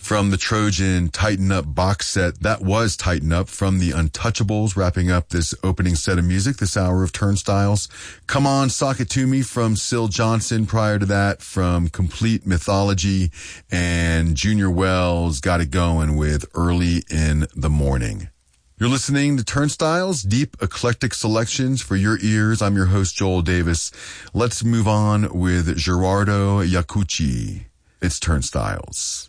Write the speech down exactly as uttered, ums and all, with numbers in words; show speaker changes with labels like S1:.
S1: From the Trojan Tighten Up box set, that was Tighten Up from the Untouchables, wrapping up this opening set of music, this hour of Turnstiles. Come On, Sock It To Me from Syl Johnson, prior to that from Complete Mythology, and Junior Wells got it going with Early in the Morning. You're listening to Turnstiles, deep eclectic selections for your ears. I'm your host, Joel Davis. Let's move on with Gerardo Iacucci. It's Turnstiles.